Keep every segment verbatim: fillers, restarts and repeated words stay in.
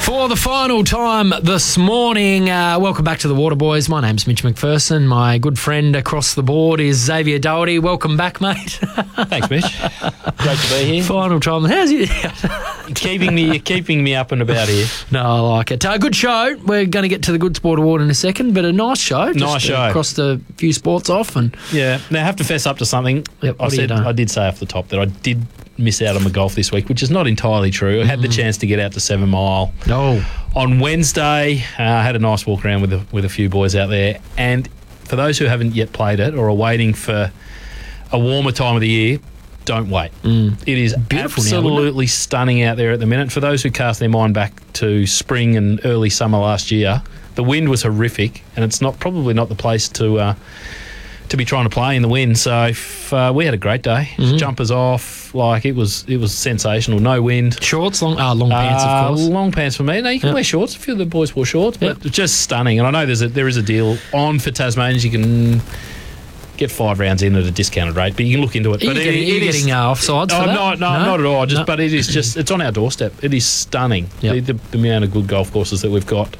For the final time this morning, uh, welcome back to the Water Boys. My name's Mitch McPherson. My good friend across the board is Xavier Doherty. Welcome back, mate. Thanks, Mitch. Great to be here. Final time. How's you? keeping me, you're keeping me up and about here. No, I like it. Uh, good show. We're going to get to the Good Sport Award in a second, but a nice show. Just nice show. Crossed a few sports off. and Yeah. Now, I have to fess up to something. Yep, I said I did say off the top that I did miss out on the golf this week, which is not entirely true. I had the chance to get out to Seven Mile No. on Wednesday. I uh, had a nice walk around with a, with a few boys out there. And for those who haven't yet played it or are waiting for a warmer time of the year, don't wait. Mm. It is Beautiful absolutely now, stunning out there at the minute. For those who cast their mind back to spring and early summer last year, the wind was horrific, and it's not probably not the place to uh, to be trying to play in the wind. So if, uh, we had a great day. Mm-hmm. Jumpers off, like it was it was sensational. No wind. Shorts, long, uh, long pants, Uh, of course. long pants for me. No, you can Yep. wear shorts. A few of the boys wore shorts, but Yep. just stunning. And I know there's a, there is a deal on for Tasmanians. You can get five rounds in at a discounted rate, but you can look into it. Are you but getting, it, are you it is, getting uh, offsides Oh, for that? no, no, not at all. Just, No. but it is just it's on our doorstep. It is stunning. Yep. The, the, the amount of good golf courses that we've got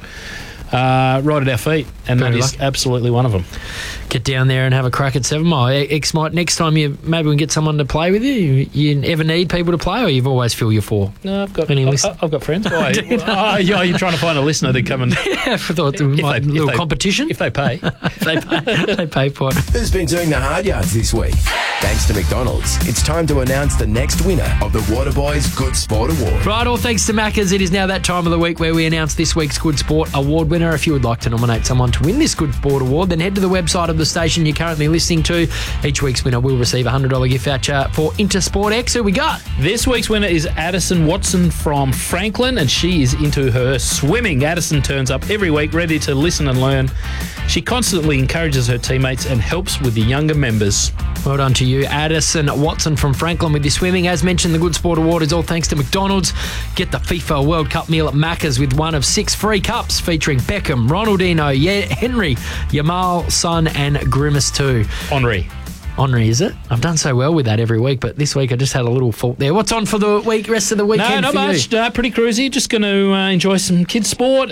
uh, right at our feet, and Very that is lucky. absolutely one of them. Get down there and have a crack at Seven Mile. X might next time you maybe we can get someone to play with you. You, you ever need people to play, or you've always feel you're for? No, I've got Any I, listen- I've got friends. Why? oh, yeah, you're trying to find a listener to come and I thought there If might they- a little if they- competition. if they pay. If they pay, they pay for it. Who's been doing the hard yards this week? Thanks to McDonald's, it's time to announce the next winner of the Waterboys Good Sport Award. Right, all thanks to Macca's. It is now that time of the week where we announce this week's Good Sport Award winner. If you would like to nominate someone to win this Good Sport Award, then head to the website of the station you're currently listening to. Each week's winner will receive a one hundred dollars gift voucher for Intersport X. Who we got? This week's winner is Addison Watson from Franklin, and she is into her swimming. Addison turns up every week ready to listen and learn. She constantly encourages her teammates and helps with the younger members. Well done to you, Addison Watson from Franklin, with your swimming. As mentioned, the Good Sport Award is all thanks to McDonald's. Get the FIFA World Cup meal at Macca's with one of six free cups featuring Beckham, Ronaldinho, Ye- Henry, Yamal, Son and Grimace too. Henri. Henry, is it? I've done so well with that every week, but this week I just had a little fault there. What's on for the week, rest of the No, weekend not for much. you? No, pretty cruisy. Just going to uh, enjoy some kids' sport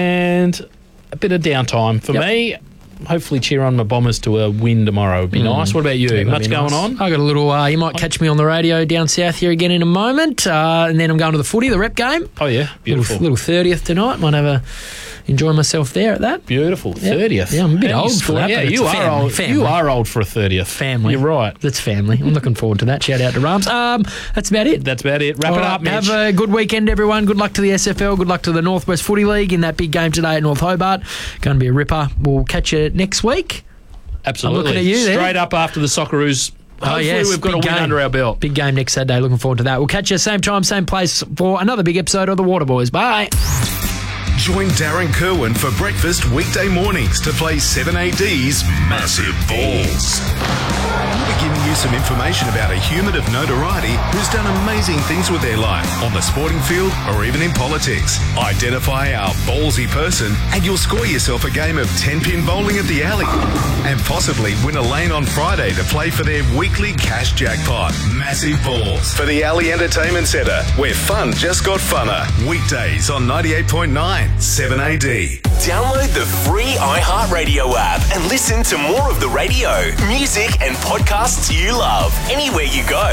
and a bit of downtime for Yep. me. Hopefully cheer on my Bombers to a win tomorrow. Would be nice. What about you? That'd Much be going nice. on? I got a little, uh, you might catch me on the radio down south here again in a moment, uh, and then I'm going to the footy, the rep game. Oh, yeah. Beautiful. Little, little thirtieth tonight. Might have a enjoy myself there at that. Beautiful. Yep. thirtieth. Yeah, I'm a bit And you old for scored- that, Yeah, but it's you a are family, old. family. You are old for a thirtieth. Family. You're right. That's family. I'm looking forward to that. Shout out to Rams. Um, that's about it. That's about it. Wrap All it right, up, Mitch. Have a good weekend, everyone. Good luck to the S F L. Good luck to the Northwest Footy League in that big game today at North Hobart. Going to be a ripper. We'll catch you next week. Absolutely. I'm looking at you there. Straight up after the Socceroos. Hopefully yes, we've got a big win game. under our belt. Big game next Saturday. Looking forward to that. We'll catch you same time, same place for another big episode of the Water Boys. Bye. Join Darren Kerwin for breakfast weekday mornings to play seven A D's Massive Balls. We'll be giving you some information about a human of notoriety who's done amazing things with their life on the sporting field or even in politics. Identify our ballsy person and you'll score yourself a game of ten-pin bowling at the alley and possibly win a lane on Friday to play for their weekly cash jackpot. Massive Balls for the Alley Entertainment Centre, where fun just got funner. Weekdays on ninety-eight point nine seven A D. Download the free iHeartRadio app and listen to more of the radio, music and podcasts you love anywhere you go.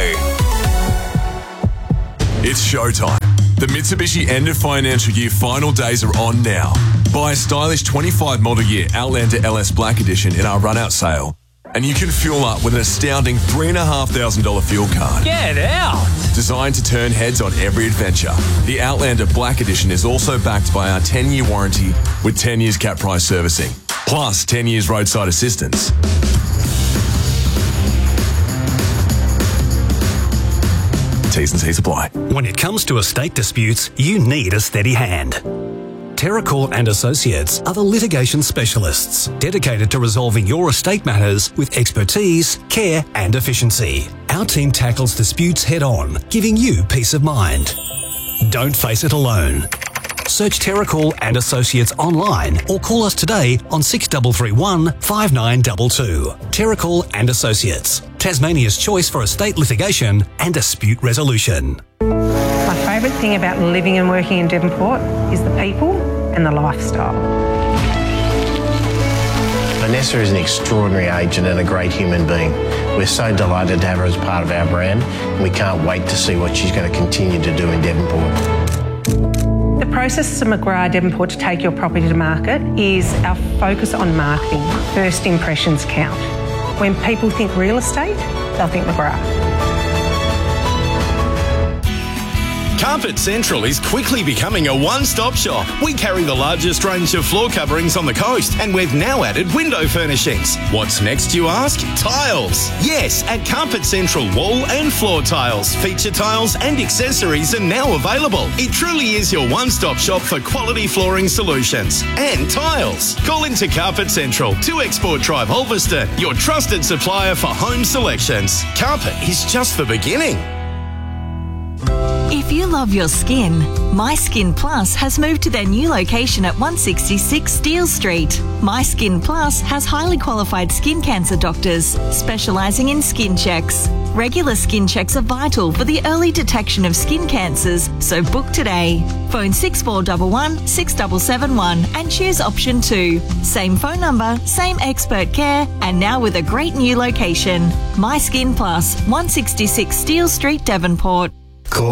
It's showtime. The Mitsubishi end of financial year final days are on now. Buy a stylish twenty-five model year Outlander L S Black Edition in our run-out sale, and you can fuel up with an astounding three thousand five hundred dollars fuel card. Get out. Designed to turn heads on every adventure, the Outlander Black Edition is also backed by our ten-year warranty with ten years cap price servicing, plus ten years roadside assistance. T's and C's apply. When it comes to estate disputes, you need a steady hand. Terracall and Associates are the litigation specialists dedicated to resolving your estate matters with expertise, care and efficiency. Our team tackles disputes head on, giving you peace of mind. Don't face it alone. Search Terracall and Associates online or call us today on six three three one, five nine two two. Terracall and Associates, Tasmania's choice for estate litigation and dispute resolution. My favourite favourite thing about living and working in Devonport is the people and the lifestyle. Vanessa is an extraordinary agent and a great human being. We're so delighted to have her as part of our brand, and we can't wait to see what she's going to continue to do in Devonport. The process of McGrath Devonport to take your property to market is our focus on marketing. First impressions count. When people think real estate, they'll think McGrath. Carpet Central is quickly becoming a one-stop shop. We carry the largest range of floor coverings on the coast, and we've now added window furnishings. What's next, you ask? Tiles. Yes, at Carpet Central, wall and floor tiles, feature tiles and accessories are now available. It truly is your one-stop shop for quality flooring solutions and tiles. Call into Carpet Central, two Export Drive, Ulverston, your trusted supplier for home selections. Carpet is just the beginning. If you love your skin, My Skin Plus has moved to their new location at one sixty-six Steele Street. My Skin Plus has highly qualified skin cancer doctors specialising in skin checks. Regular skin checks are vital for the early detection of skin cancers, so book today. Phone six four one one, six seven seven one and choose option two. Same phone number, same expert care, and now with a great new location. My Skin Plus, one sixty-six Steele Street, Devonport.